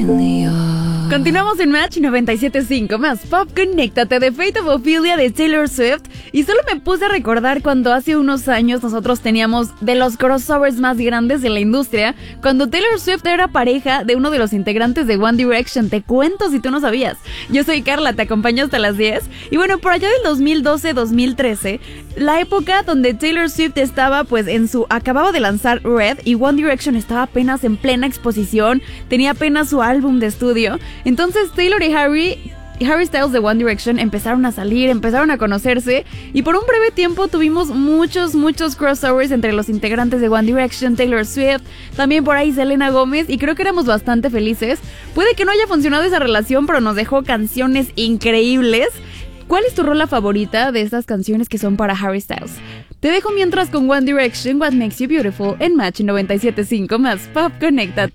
Continuamos en Match 97.5 más Pop. Conéctate de Fate of Ophelia de Taylor Swift. Y solo me puse a recordar cuando hace unos años nosotros teníamos de los crossovers más grandes de la industria, cuando Taylor Swift era pareja de uno de los integrantes de One Direction. Te cuento si tú no sabías. Yo soy Carla, te acompaño hasta las 10. Y bueno, por allá del 2012-2013, la época donde Taylor Swift estaba pues acababa de lanzar Red y One Direction estaba apenas en plena exposición, tenía apenas su álbum de estudio. Entonces Taylor y Harry Styles de One Direction empezaron a salir, empezaron a conocerse y por un breve tiempo tuvimos muchos crossovers entre los integrantes de One Direction, Taylor Swift, también por ahí Selena Gómez, y creo que éramos bastante felices. Puede que no haya funcionado esa relación, pero nos dejó canciones increíbles. ¿Cuál es tu rola favorita de estas canciones que son para Harry Styles? Te dejo mientras con One Direction, What Makes You Beautiful en Match 97.5 más Pop. Conéctate.